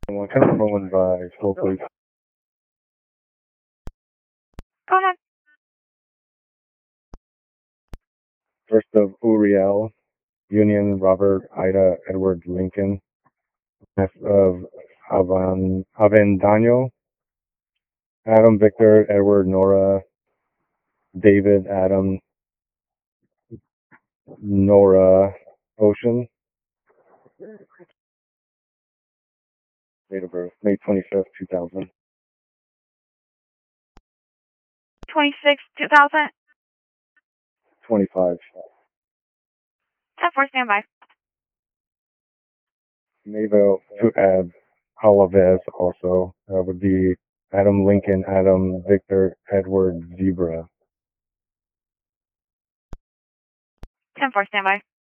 Kind of rolling by Soul Police. Go ahead. First of Uriel, Union, Robert, Ida, Edward, Lincoln. F of Avendano, Adam, Victor, Edward, Nora, David, Adam, Nora, Ocean. Date of birth, May 25th, 2000. 26, 2000. 25. 10-4, standby. Maybe to add Alaves also would be Adam, Lincoln, Adam, Victor, Edward, Zebra. 10-4, standby.